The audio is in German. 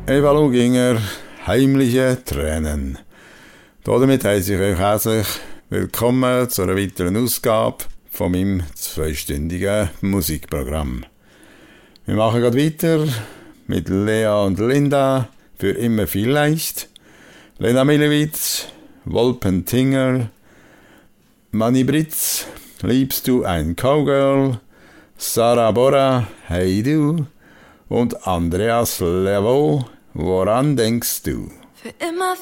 Eva Luginger, heimliche Tränen. Damit heiße ich euch herzlich willkommen zu einer weiteren Ausgabe von meinem zweistündigen Musikprogramm. Wir machen gerade weiter mit Lea und Linda für immer vielleicht, Lena Milewitz, Wolpentinger, Manni Britz, Liebst du ein Cowgirl, Sarah Bora, Hey du und Andreas Levo, Woran denkst du? Für immer